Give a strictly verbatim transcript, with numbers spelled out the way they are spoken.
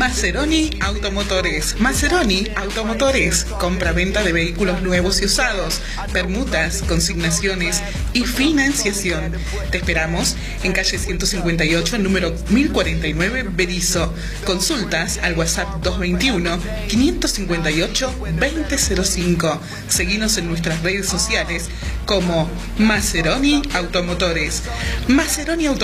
Maseroni Automotores. Maseroni Automotores. Compra-venta de vehículos nuevos y usados, permutas, consignaciones y financiación. Te esperamos en calle ciento cincuenta y ocho, número mil cuarenta y nueve, Berisso. Consultas al WhatsApp dos veintiuno, quinientos cincuenta y ocho, veinte cero cinco. Seguinos en nuestras redes sociales como Maseroni Automotores. Maseroni Automotores.